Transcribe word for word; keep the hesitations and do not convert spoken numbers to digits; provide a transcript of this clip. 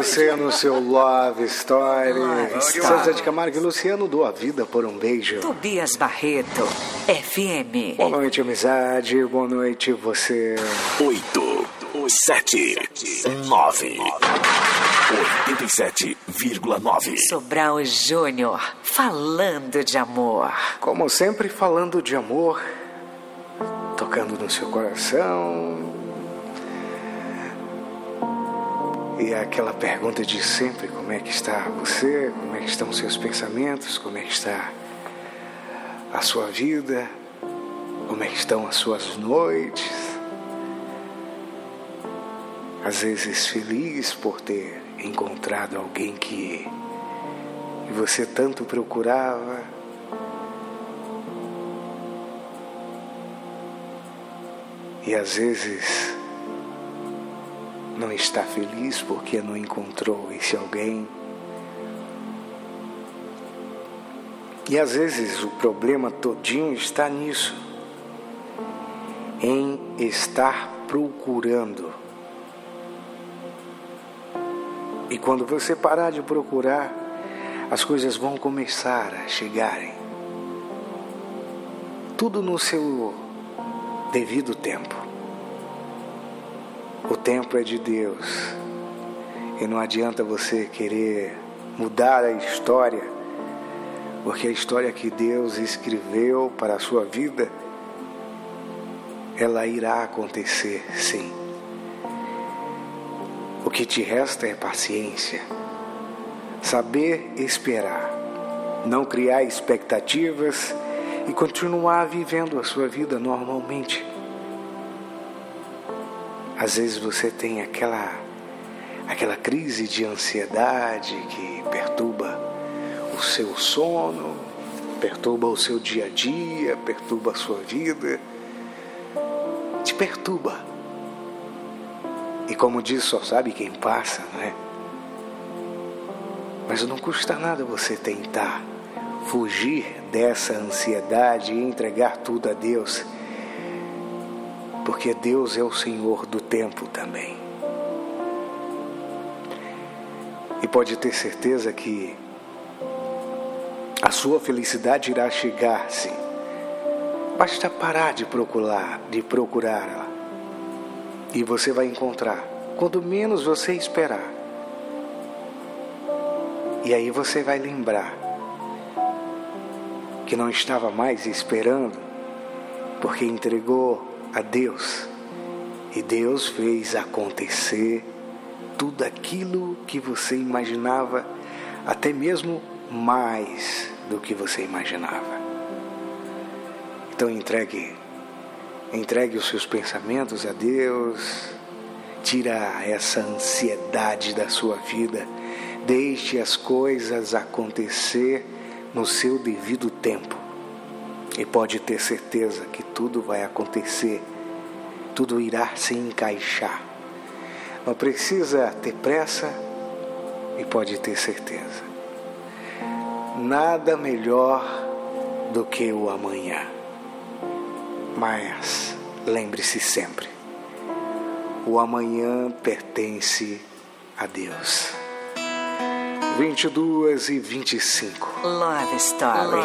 você no seu Love Story. Love Story. César de Camargo e Luciano, dou a vida por um beijo. Tobias Barreto, F M. Boa noite, amizade. Boa noite, você. Oito, sete, nove. oitenta e sete vírgula nove. Sobral Júnior, falando de amor. Como sempre, falando de amor, tocando no seu coração. E aquela pergunta de sempre: como é que está você? Como é que estão os seus pensamentos? Como é que está a sua vida? Como é que estão as suas noites? Às vezes feliz por ter encontrado alguém que você tanto procurava. E às vezes não está feliz porque não encontrou esse alguém. E às vezes o problema todinho está nisso, em estar procurando. E quando você parar de procurar, as coisas vão começar a chegarem. Tudo no seu devido tempo. O tempo é de Deus. E não adianta você querer mudar a história, porque a história que Deus escreveu para a sua vida, ela irá acontecer, sim. O que te resta é paciência, saber esperar, não criar expectativas e continuar vivendo a sua vida normalmente. Às vezes você tem aquela, aquela crise de ansiedade que perturba o seu sono, perturba o seu dia a dia, perturba a sua vida, te perturba. E como diz, só sabe quem passa, não é? Mas não custa nada você tentar fugir dessa ansiedade e entregar tudo a Deus, porque Deus é o Senhor do tempo também. E pode ter certeza que a sua felicidade irá chegar, sim. Basta parar de procurar, de procurá-la. E você vai encontrar, quando menos você esperar. E aí você vai lembrar que não estava mais esperando, porque entregou a Deus. E Deus fez acontecer tudo aquilo que você imaginava, até mesmo mais do que você imaginava. Então entregue Entregue os seus pensamentos a Deus, tira essa ansiedade da sua vida, deixe as coisas acontecer no seu devido tempo. E pode ter certeza que tudo vai acontecer, tudo irá se encaixar. Não precisa ter pressa e pode ter certeza. Nada melhor do que o amanhã. Mas lembre-se sempre, o amanhã pertence a Deus. vinte e duas e vinte e cinco. Love Story.